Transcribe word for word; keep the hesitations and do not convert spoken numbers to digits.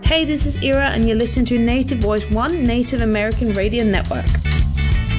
Hey, this is Ira, and you're listening to Native Voice One Native American Radio Network.